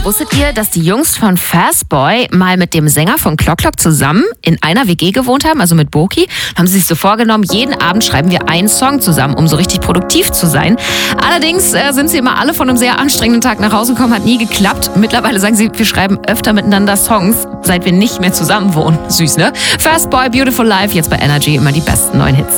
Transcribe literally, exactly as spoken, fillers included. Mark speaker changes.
Speaker 1: Wusstet ihr, dass die Jungs von Fastboy mal mit dem Sänger von Clock Clock zusammen in einer W G gewohnt haben, also mit Boki? Haben sie sich so vorgenommen, jeden Abend schreiben wir einen Song zusammen, um so richtig produktiv zu sein. Allerdings äh, sind sie immer alle von einem sehr anstrengenden Tag nach Hause gekommen, hat nie geklappt. Mittlerweile sagen sie, wir schreiben öfter miteinander Songs, seit wir nicht mehr zusammen wohnen. Süß, ne? Fastboy, Beautiful Life, jetzt bei Energy, immer die besten neuen Hits.